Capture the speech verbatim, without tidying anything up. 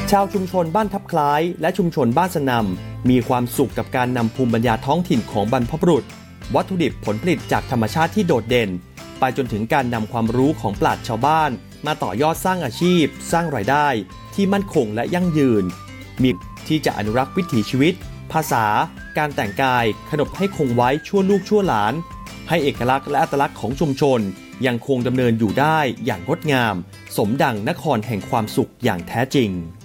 ชาวชุมชนบ้านทับคล้ายและชุมชนบ้านสนำมีความสุขกับการนำภูมิปัญญาท้องถิ่นของบรรพบุรุษวัตถุดิบผลผลิตจากธรรมชาติที่โดดเด่นไปจนถึงการนำความรู้ของปราชญ์ชาวบ้านมาต่อยอดสร้างอาชีพสร้างรายได้ที่มั่นคงและยั่งยืนมีที่จะอนุรักษ์วิถีชีวิตภาษาการแต่งกายขนบให้คงไว้ชั่วลูกชั่วหลานให้เอกลักษณ์และอัตลักษณ์ของชุมชนยังคงดำเนินอยู่ได้อย่างงดงามสมดังนครแห่งความสุขอย่างแท้จริง